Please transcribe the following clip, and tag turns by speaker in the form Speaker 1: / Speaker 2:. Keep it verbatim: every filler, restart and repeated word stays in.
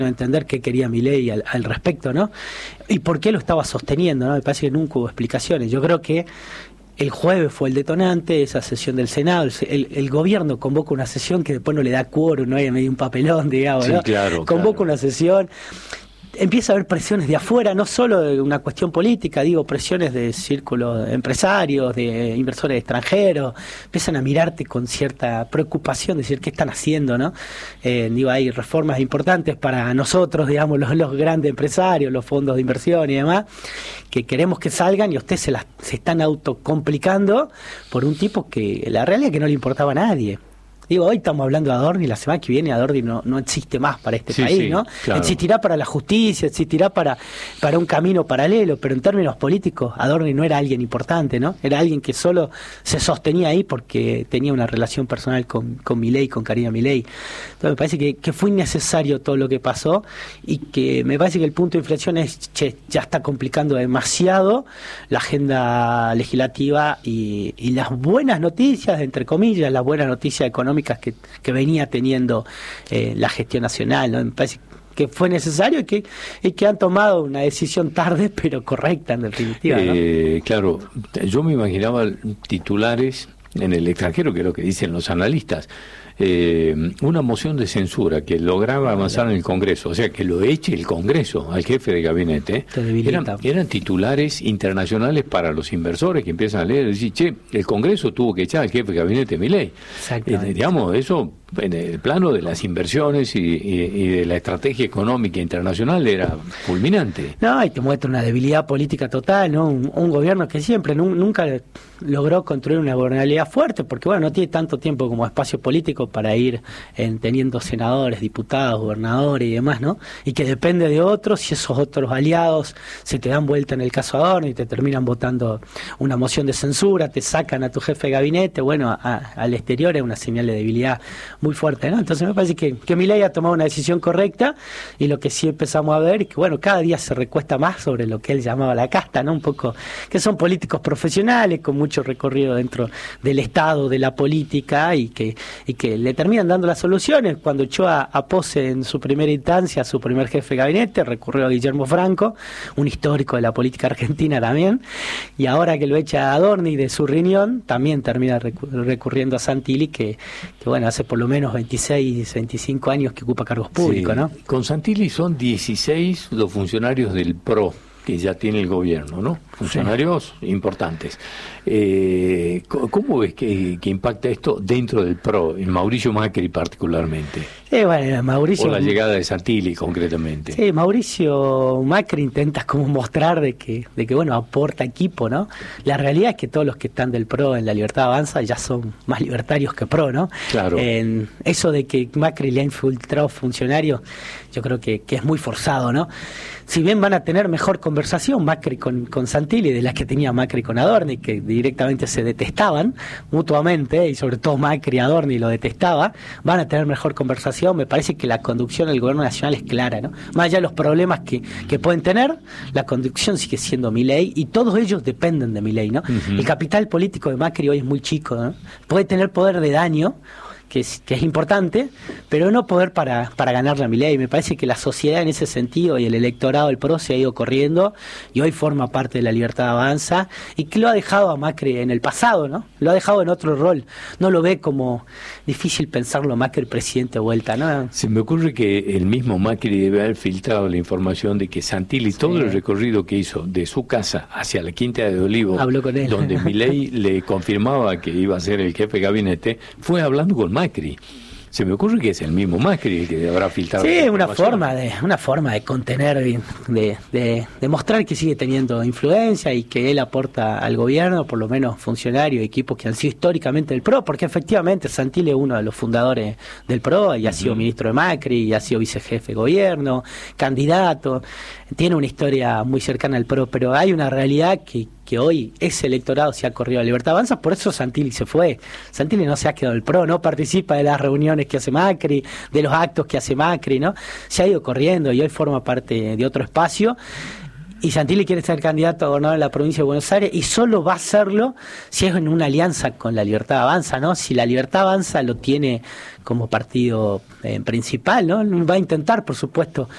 Speaker 1: entender qué quería Milei al, al respecto, ¿no? Y por qué lo estaba sosteniendo, ¿no? Me parece que nunca hubo explicaciones. Yo creo que el jueves fue el detonante, esa sesión del Senado, el, el gobierno convoca una sesión que después no le da quórum, no hay medio un papelón, digamos,
Speaker 2: sí,
Speaker 1: ¿no?
Speaker 2: Claro,
Speaker 1: convoca
Speaker 2: claro.
Speaker 1: una sesión. Empieza a haber presiones de afuera, no solo de una cuestión política, digo, presiones de círculos de empresarios, de inversores extranjeros, empiezan a mirarte con cierta preocupación, decir, ¿qué están haciendo, no? Eh, digo, hay reformas importantes para nosotros, digamos, los, los grandes empresarios, los fondos de inversión y demás, que queremos que salgan y ustedes se, las, se están autocomplicando por un tipo que la realidad es que no le importaba a nadie. Digo, hoy estamos hablando de Adorni, la semana que viene Adorni no, no existe más para este
Speaker 2: sí,
Speaker 1: país,
Speaker 2: sí,
Speaker 1: ¿no?
Speaker 2: Claro.
Speaker 1: Existirá para la justicia, existirá para, para un camino paralelo, pero en términos políticos Adorni no era alguien importante, ¿no? Era alguien que solo se sostenía ahí porque tenía una relación personal con, con Milei, con Karina Milei. Entonces me parece que, que fue innecesario todo lo que pasó y que me parece que el punto de inflexión es, che, ya está complicando demasiado la agenda legislativa y, y las buenas noticias, entre comillas, las buenas noticias económicas que, que venía teniendo eh, la gestión nacional, ¿no? Me parece que fue necesario y que, y que han tomado una decisión tarde pero correcta en definitiva, ¿no?
Speaker 2: Eh, claro, yo me imaginaba titulares en el extranjero, que es lo que dicen los analistas, eh, una moción de censura que lograba avanzar en el Congreso, o sea, que lo eche el Congreso al jefe de gabinete, eran, eran titulares internacionales para los inversores que empiezan a leer y decir, che, el Congreso tuvo que echar al jefe de gabinete Milei. Eh, digamos, eso en el plano de las inversiones y, y, y de la estrategia económica internacional era fulminante.
Speaker 1: No, y te muestra una debilidad política total, ¿no? Un, un gobierno que siempre nu, nunca logró construir una gobernabilidad fuerte, porque bueno, no tiene tanto tiempo como espacio político para ir en, teniendo senadores, diputados, gobernadores y demás, ¿no? Y que depende de otros, y esos otros aliados se te dan vuelta en el caso Adorni y te terminan votando una moción de censura, te sacan a tu jefe de gabinete, bueno, a, al exterior es una señal de debilidad muy fuerte, ¿no? Entonces me parece que, que Milei ha tomado una decisión correcta y lo que sí empezamos a ver es que, bueno, cada día se recuesta más sobre lo que él llamaba la casta, ¿no? Un poco, que son políticos profesionales con mucho recorrido dentro del Estado, de la política y que, y que le terminan dando las soluciones. Cuando echó a, a Pose en su primera instancia, su primer jefe de gabinete, recurrió a Guillermo Franco, un histórico de la política argentina también, y ahora que lo echa a Adorni de su riñón, también termina recurriendo a Santilli, que, que bueno, hace por lo menos veintiséis, veinticinco años que ocupa cargos públicos, sí, ¿no?
Speaker 2: Con Santilli son dieciséis los funcionarios del P R O que ya tiene el gobierno, ¿no? Funcionarios sí. importantes. Eh, ¿Cómo ves que, que impacta esto dentro del P R O, en Mauricio Macri particularmente?
Speaker 1: Sí, bueno, Mauricio...
Speaker 2: O la llegada de Santilli concretamente.
Speaker 1: Sí, Mauricio Macri intenta como mostrar de que, de que bueno, aporta equipo, ¿no? La realidad es que todos los que están del P R O en La Libertad Avanza ya son más libertarios que P R O, ¿no?
Speaker 2: Claro.
Speaker 1: En eso de que Macri le ha infiltrado funcionarios, yo creo que, que es muy forzado, ¿no? Si bien van a tener mejor conversación Macri con, con Santilli de las que tenía Macri con Adorni, que directamente se detestaban mutuamente, y sobre todo Macri Adorni lo detestaba, van a tener mejor conversación. Me parece que la conducción del gobierno nacional es clara, ¿no? Más allá de los problemas que, que pueden tener, la conducción sigue siendo Milei y todos ellos dependen de Milei, ¿no? Uh-huh. El capital político de Macri hoy es muy chico, ¿no? Puede tener poder de daño, que es, que es importante, pero no poder para, para ganarle a Milei. Me parece que la sociedad en ese sentido y el electorado del P R O se ha ido corriendo y hoy forma parte de La Libertad Avanza y que lo ha dejado a Macri en el pasado, ¿no? Lo ha dejado en otro rol. No lo ve como difícil pensarlo Macri presidente de vuelta, ¿no?
Speaker 2: Se me ocurre que el mismo Macri debe haber filtrado la información de que Santilli, sí. todo el recorrido que hizo de su casa hacia la Quinta de Olivos,
Speaker 1: habló con él,
Speaker 2: donde Milei le confirmaba que iba a ser el jefe de gabinete, fue hablando con Macri. Macri. Se me ocurre que es el mismo Macri el que habrá filtrado.
Speaker 1: Sí, una forma de una forma de contener, de, de, de mostrar que sigue teniendo influencia y que él aporta al gobierno, por lo menos funcionarios, equipos que han sido históricamente del P R O, porque efectivamente Santilli es uno de los fundadores del P R O y ha sido uh-huh. ministro de Macri y ha sido vicejefe de gobierno, candidato, tiene una historia muy cercana al P R O, pero hay una realidad que que hoy ese electorado se ha corrido a Libertad Avanza, por eso Santilli se fue. Santilli no se ha quedado el P R O, no participa de las reuniones que hace Macri, de los actos que hace Macri, ¿no? Se ha ido corriendo y hoy forma parte de otro espacio. Y Santilli quiere ser candidato a gobernador en la provincia de Buenos Aires y solo va a hacerlo si es en una alianza con la Libertad Avanza, ¿no? Si la Libertad Avanza lo tiene como partido eh, principal, ¿no? Va a intentar, por supuesto,